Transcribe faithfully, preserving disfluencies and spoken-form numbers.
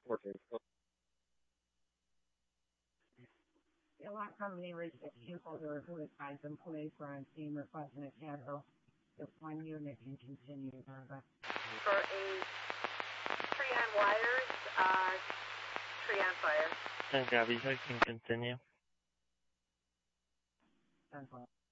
The alarm company reached a vehicle to report a five employees were on scene requesting a candle. If one unit can continue further. For a tree on wires, uh, tree on fire. ten copy, so I can continue. ten